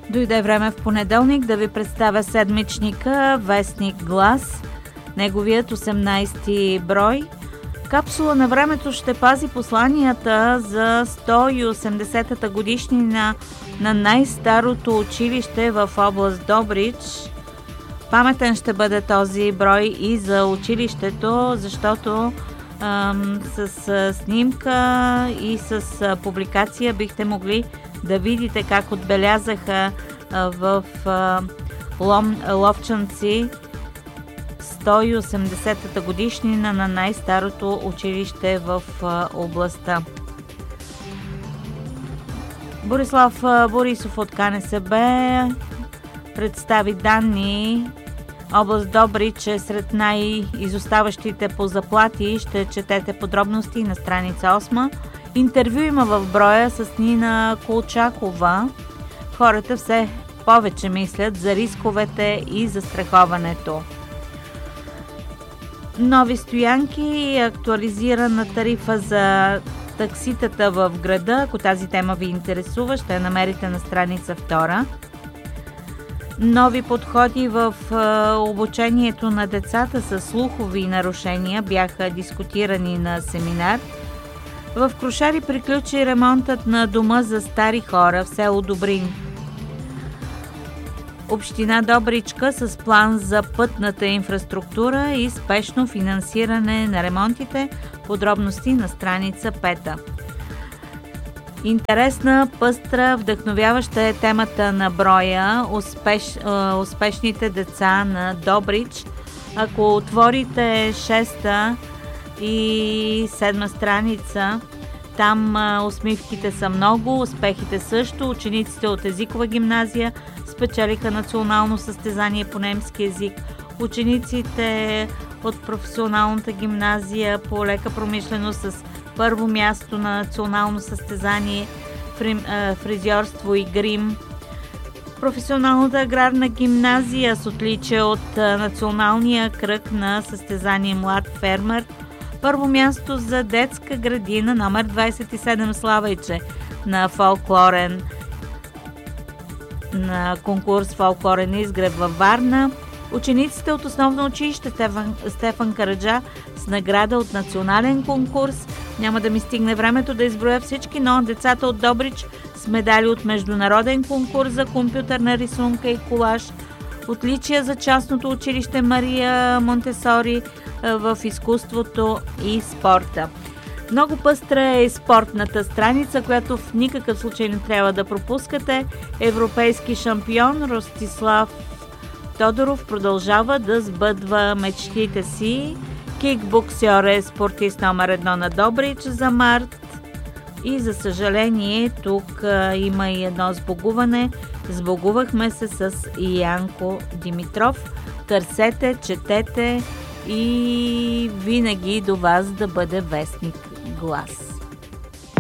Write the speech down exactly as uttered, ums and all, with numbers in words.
Дойде време в понеделник да ви представя седмичника Вестник Глас, неговият осемнайсти брой. Капсула на времето ще пази посланията за сто и осемдесетата годишнина на най-старото училище в област Добрич. Паметен ще бъде този брой и за училището, защото ам, с а, снимка и с а, публикация бихте могли да видите как отбелязаха а, в а, Лом, Ловчанци сто и осемдесетата годишнина на най-старото училище в а, областта. Борислав а, Борисов от КНСБ представи данни. Област Добрич е сред най-изоставащите по заплати. Ще четете подробности на страница осма. Интервю има в броя с Нина Колчакова. Хората все повече мислят за рисковете и застраховането. Нови стоянки и актуализирана тарифа за такситата в града. Ако тази тема ви интересува, ще я намерите на страница втора. Нови подходи в обучението на децата с слухови нарушения бяха дискутирани на семинар. В Крушари приключи ремонтът на дома за стари хора в село Добрин. Община Добричка с план за пътната инфраструктура и спешно финансиране на ремонтите. Подробности на страница пета. Интересна, пъстра, вдъхновяваща е темата на броя успеш, успешните деца на Добрич. Ако отворите шеста и седма страница, там усмивките са много, успехите също. Учениците от езикова гимназия спечелиха национално състезание по немски език. Учениците от професионалната гимназия по лека промишленост с първо място на национално състезание фризьорство и грим. Професионалната аграрна гимназия с отличие от националния кръг на състезание Млад фермер. Първо място за детска градина номер двайсет и седем Славейче на фолклорен на конкурс фолклорен изгрев във Варна. Учениците от основно училище Стефан, Стефан Караджа с награда от национален конкурс. Няма да ми стигне времето да изброя всички, но децата от Добрич с медали от международен конкурс за компютърна рисунка и колаж. Отличия за частното училище Мария Монтесори в изкуството и спорта. Много пъстра е спортната страница, която в никакъв случай не трябва да пропускате. Европейски шампион Ростислав Тодоров продължава да сбъдва мечтите си. Кикбоксьор е спортист номер едно на Добрич за март. И за съжаление тук а, има и едно сбогуване. Сбогувахме се с Янко Димитров. Търсете, четете и винаги до вас да бъде Вестник Глас.